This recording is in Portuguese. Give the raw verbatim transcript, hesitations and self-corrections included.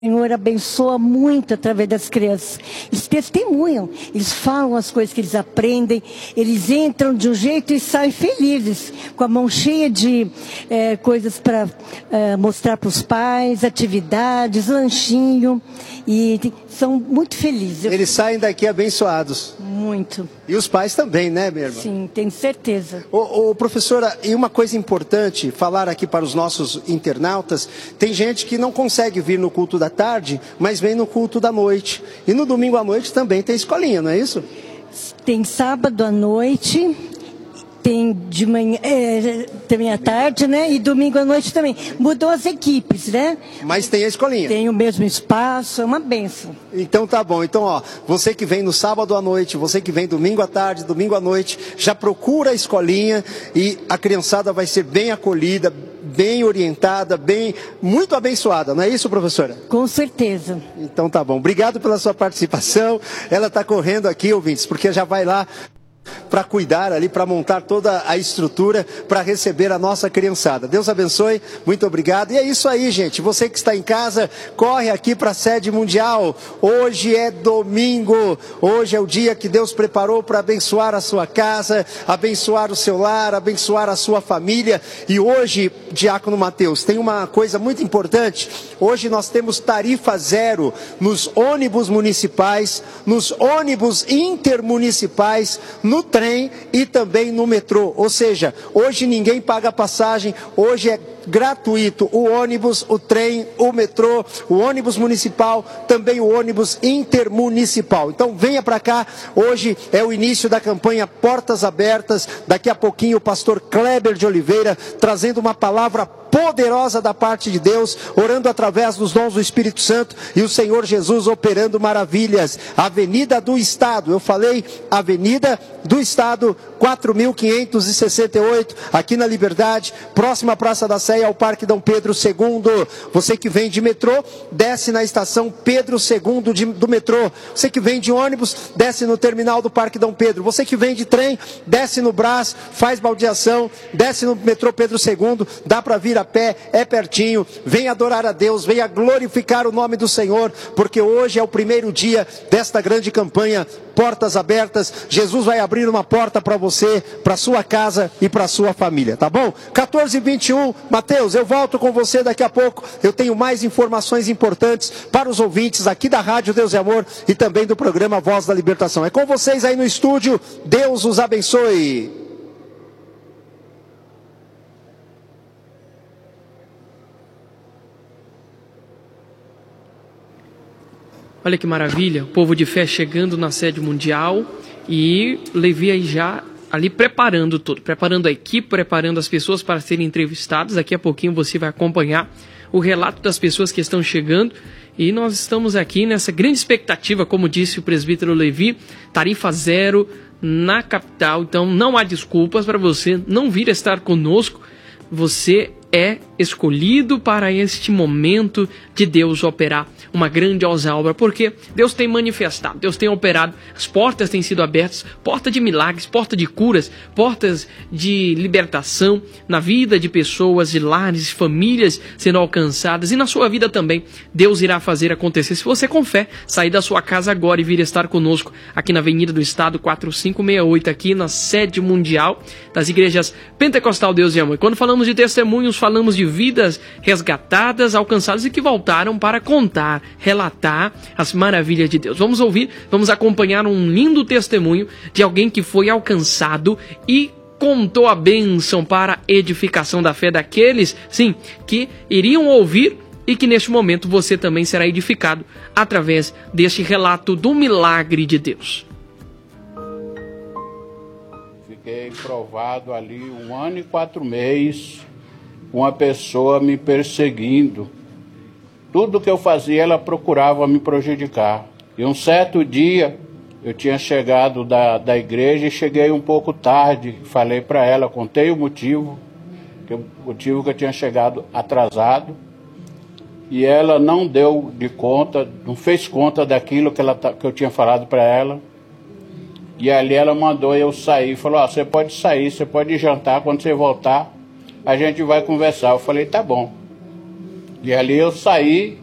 O Senhor abençoa muito através das crianças. Eles testemunham, eles falam as coisas que eles aprendem, eles entram de um jeito e saem felizes, com a mão cheia de é, coisas para é, mostrar para os pais, atividades, lanchinho, e são muito felizes. Eles saem daqui abençoados. Muito. E os pais também, né, minha irmã? Sim, tenho certeza. Ô, ô, professora, e uma coisa importante, falar aqui para os nossos internautas, tem gente que não consegue vir no culto da tarde, mas vem no culto da noite. E no domingo à noite também tem escolinha, não é isso? Tem sábado à noite, tem de manhã, é, também à tarde, né? E domingo à noite também. Mudou as equipes, né? Mas tem a escolinha. Tem o mesmo espaço, é uma bênção. Então tá bom. Então, ó, você que vem no sábado à noite, você que vem domingo à tarde, domingo à noite, já procura a escolinha e a criançada vai ser bem acolhida, bem orientada, bem, muito abençoada, não é isso, professora? Com certeza. Então tá bom. Obrigado pela sua participação. Ela está correndo aqui, ouvintes, porque já vai lá para cuidar ali, para montar toda a estrutura para receber a nossa criançada. Deus abençoe, muito obrigado. E é isso aí, gente. Você que está em casa, corre aqui para a sede mundial. Hoje é domingo, hoje é o dia que Deus preparou para abençoar a sua casa, abençoar o seu lar, abençoar a sua família. E hoje, Diácono Mateus, tem uma coisa muito importante. Hoje nós temos tarifa zero nos ônibus municipais, nos ônibus intermunicipais, no trem e também no metrô. Ou seja, hoje ninguém paga passagem, hoje é gratuito o ônibus, o trem, o metrô, o ônibus municipal, também o ônibus intermunicipal. Então venha para cá, hoje é o início da campanha Portas Abertas. Daqui a pouquinho o pastor Kleber de Oliveira trazendo uma palavra poderosa da parte de Deus, orando através dos dons do Espírito Santo e o Senhor Jesus operando maravilhas. Avenida do Estado, eu falei Avenida do Estado, quatro mil quinhentos e sessenta e oito, aqui na Liberdade, próxima à Praça da Sé ao Parque Dom Pedro segundo. Você que vem de metrô, desce na estação Pedro segundo de, do metrô. Você que vem de ônibus, desce no terminal do Parque Dom Pedro. Você que vem de trem, desce no Brás, faz baldeação, desce no metrô Pedro segundo, dá para vir a pé, é pertinho. Venha adorar a Deus, venha glorificar o nome do Senhor, porque hoje é o primeiro dia desta grande campanha Portas Abertas. Jesus vai abrir uma porta para você, para sua casa e para sua família, tá bom? quatorze e vinte e um, Mateus, eu volto com você daqui a pouco. Eu tenho mais informações importantes para os ouvintes aqui da Rádio Deus e Amor e também do programa Voz da Libertação. É com vocês aí no estúdio. Deus os abençoe. Olha que maravilha, o povo de fé chegando na sede mundial e Levi aí já ali preparando tudo, preparando a equipe, preparando as pessoas para serem entrevistadas. Daqui a pouquinho você vai acompanhar o relato das pessoas que estão chegando e nós estamos aqui nessa grande expectativa, como disse o presbítero Levi, tarifa zero na capital, então não há desculpas para você não vir estar conosco. Você é escolhido para este momento de Deus operar uma grandiosa obra, porque Deus tem manifestado, Deus tem operado, as portas têm sido abertas, porta de milagres, porta de curas, portas de libertação na vida de pessoas, de lares, famílias sendo alcançadas, e na sua vida também Deus irá fazer acontecer. Se você com fé sair da sua casa agora e vir estar conosco aqui na Avenida do Estado quatro mil quinhentos e sessenta e oito, aqui na sede mundial das igrejas Pentecostal Deus e Amor. Quando falamos de testemunhos, falamos de vidas resgatadas, alcançadas e que voltaram para contar, relatar as maravilhas de Deus. Vamos ouvir, vamos acompanhar um lindo testemunho de alguém que foi alcançado e contou a bênção para a edificação da fé daqueles, sim, que iriam ouvir e que neste momento você também será edificado através deste relato do milagre de Deus. Fiquei provado ali um ano e quatro meses, uma pessoa me perseguindo. Tudo que eu fazia, ela procurava me prejudicar. E um certo dia, eu tinha chegado da, da igreja e cheguei um pouco tarde. Falei para ela, contei o motivo, que o motivo que eu tinha chegado atrasado. E ela não deu de conta, não fez conta daquilo que, ela, que eu tinha falado para ela. E ali ela mandou eu sair. Falou, ó, você pode sair, você pode jantar, quando você voltar, a gente vai conversar. Eu falei, tá bom. E ali eu saí